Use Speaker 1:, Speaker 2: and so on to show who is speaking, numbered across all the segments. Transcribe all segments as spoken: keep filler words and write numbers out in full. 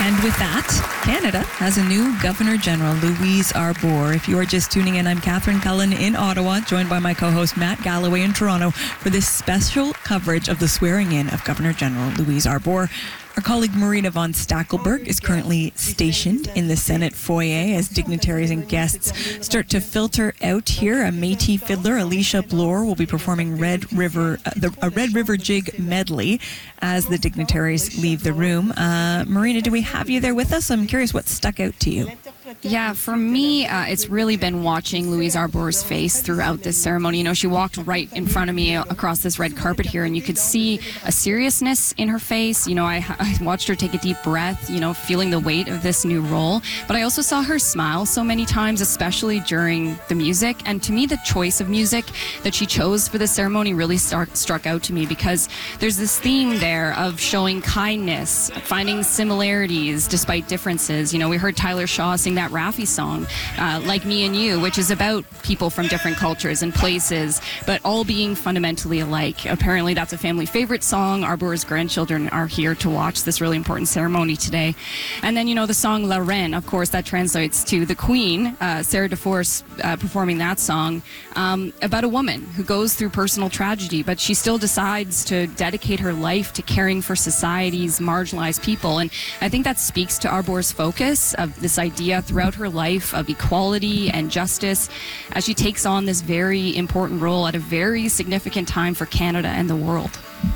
Speaker 1: And with that, Canada has a new Governor General, Louise Arbour. If you are just tuning in, I'm Catherine Cullen in Ottawa, joined by my co-host Matt Galloway in Toronto for this special coverage of the swearing-in of Governor General Louise Arbour. Our colleague Marina von Stackelberg is currently stationed in the Senate foyer as dignitaries and guests start to filter out here. A Métis fiddler, Alicia Bloor, will be performing Red River, uh, the, a Red River Jig medley as the dignitaries leave the room. Uh, Marina, do we have you there with us? I'm curious what stuck out to you.
Speaker 2: Yeah, for me, uh, it's really been watching Louise Arbour's face throughout this ceremony. You know, she walked right in front of me across this red carpet here, and you could see a seriousness in her face. You know, I, I watched her take a deep breath, you know, feeling the weight of this new role. But I also saw her smile so many times, especially during the music. And to me, the choice of music that she chose for the ceremony really start, struck out to me, because there's this theme there of showing kindness, finding similarities despite differences. You know, we heard Tyler Shaw sing that Raffi song, uh, Like Me and You, which is about people from different cultures and places, but all being fundamentally alike. Apparently that's a family favorite song. Arbour's grandchildren are here to watch this really important ceremony today. And then, you know, the song La Reine, of course, that translates to the Queen, uh, Sarah DeForce uh, performing that song, um, about a woman who goes through personal tragedy, but she still decides to dedicate her life to caring for society's marginalized people. And I think that speaks to Arbour's focus of this idea throughout her life of equality and justice as she takes on this very important role at a very significant time for Canada and the world.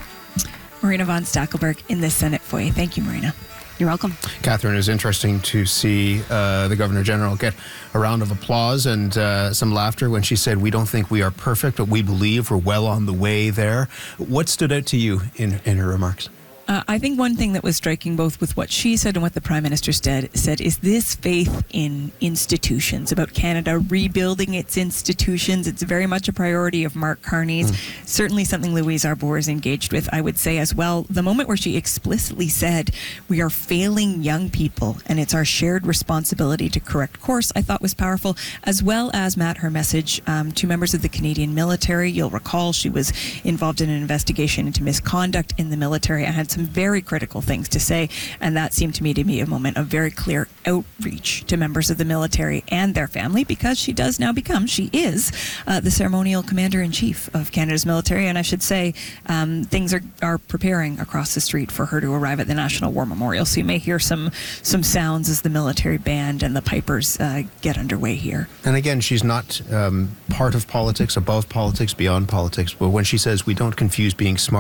Speaker 1: Marina von Stackelberg in the Senate foyer. Thank you, Marina.
Speaker 2: You're welcome.
Speaker 3: Catherine, it was interesting to see uh, the Governor General get a round of applause and uh, some laughter when she said, "We don't think we are perfect, but we believe we're well on the way there." What stood out to you in, in her remarks?
Speaker 1: Uh, I think one thing that was striking both with what she said and what the Prime Minister said, said is this faith in institutions, about Canada rebuilding its institutions. It's very much a priority of Mark Carney's, mm. certainly something Louise Arbour is engaged with, I would say as well. The moment where she explicitly said, we are failing young people and it's our shared responsibility to correct course, I thought was powerful, as well as, Matt, her message um, to members of the Canadian military. You'll recall she was involved in an investigation into misconduct in the military and had some very critical things to say, and that seemed to me to be a moment of very clear outreach to members of the military and their family, because she does now become, she is uh, the ceremonial commander-in-chief of Canada's military, and I should say um, things are, are preparing across the street for her to arrive at the National War Memorial, so you may hear some some sounds as the military band and the pipers uh, get underway here.
Speaker 3: And again, she's not um, part of politics, above politics, beyond politics, but when she says we don't confuse being smart